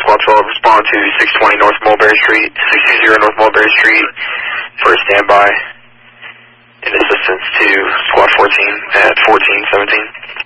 Squad 12, respond to 620 North Mulberry Street, 620 North Mulberry Street for a standby in assistance to Squad 14 at 1417.